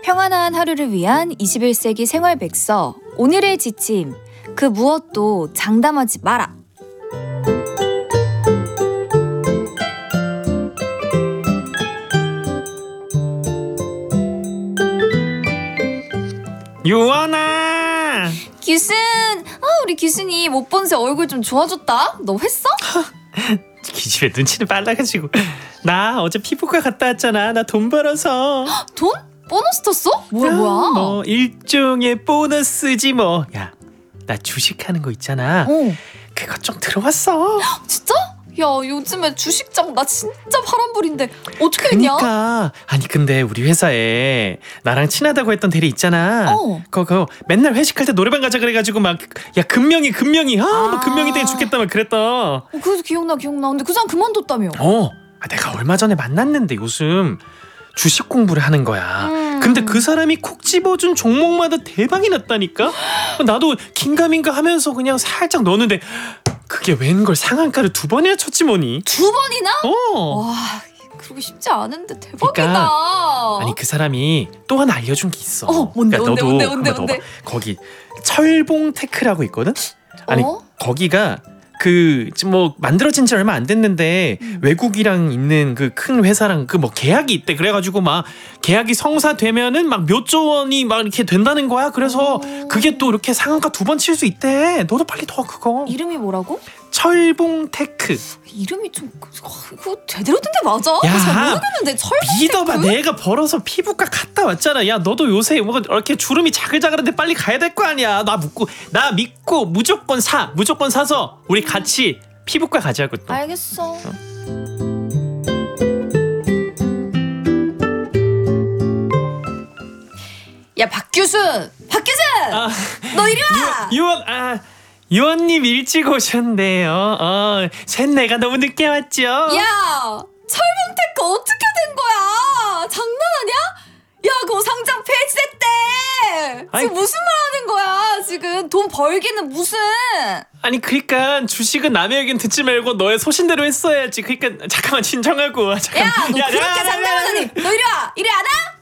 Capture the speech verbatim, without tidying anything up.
평안한 하루를 위한 이십일 세기 생활 백서. 오늘의 지침. 그 무엇도 장담하지 마라. 유원아! 규순! 아, 우리 규순이 못 본 새 얼굴 좀 좋아졌다? 너 했어? 기집애 눈치는 빨라가지고. 나 어제 피부과 갔다 왔잖아. 나 돈 벌어서. 돈? 보너스 탔어? 뭐야 아, 뭐야? 뭐 일종의 보너스지 뭐. 야, 나 주식하는 거 있잖아. 어. 그거 좀 들어왔어. 진짜? 야, 요즘에 주식장 나 진짜 파란불인데 어떻게 했냐? 그러니까 아니 근데 우리 회사에 나랑 친하다고 했던 대리 있잖아. 어. 그거, 그거 맨날 회식할 때 노래방 가자 그래가지고 막 야 금명이 금명이 아뭐 아. 금명이 되게 좋겠다 막 그랬다. 어, 그래서 기억나 기억나. 근데 그 사람 그만뒀다며. 어, 아, 내가 얼마 전에 만났는데 요즘 주식 공부를 하는 거야. 음. 근데 그 사람이 콕 집어준 종목마다 대박이 났다니까. 나도 긴가민가 하면서 그냥 살짝 넣었는데 그게 웬걸 상한가를 두 번이나 쳤지 뭐니. 두 번이나? 어. 와, 그러고 싶지 않은데 대박이다. 그러니까, 아니 그 사람이 또 하나 알려준 게 있어. 어, 뭔데, 뭔데, 너도 뭔데, 뭔데, 한번 뭔데? 넣어봐. 거기 철봉테크라고 있거든. 아니 어? 거기가 그 지금 뭐 만들어진 지 얼마 안 됐는데 음. 외국이랑 있는 그 큰 회사랑 그 뭐 계약이 있대. 그래가지고 막 계약이 성사되면은 막 몇 조 원이 막 이렇게 된다는 거야. 그래서 오. 그게 또 이렇게 상한가 두 번 칠 수 있대. 너도 빨리 더 그거. 이름이 뭐라고? 철봉테크. 이름이 좀 어, 그거 제대로 된 데 맞아? 야, 나 잘 모르겠는데 철봉 믿어봐. 테크? 내가 벌어서 피부과 갔다 왔잖아. 야 너도 요새 뭐 이렇게 주름이 자글자글한데 빨리 가야 될 거 아니야. 나 믿고 나 믿고 무조건 사 무조건 사서 우리 같이 피부과 가자고 또. 알겠어. 야, 박규순! 박규순! 아, 너 이리 와! 유원 아 유원님 일찍 오셨네요. 어, 쇤내가 너무 늦게 왔죠. 야! 철봉테크 어떻게 된 거야? 장난하냐? 야, 그거 상장 폐지됐대! 아이. 지금 무슨 말 하는 거야? 지금 돈 벌기는 무슨? 아니 그러니까 주식은 남의 얘기는 듣지 말고 너의 소신대로 했어야지. 그러니까 잠깐만 진정하고. 잠깐. 야, 너 그렇게 장난하더니 너 이리 와! 이리 안 와?